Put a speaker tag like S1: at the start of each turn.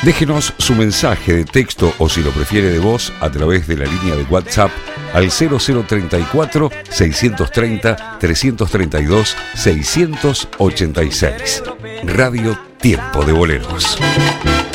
S1: Déjenos su mensaje de texto o, si lo prefiere, de voz a través de la línea de WhatsApp al 0034 630 332 686. Radio Tiempo de Boleros.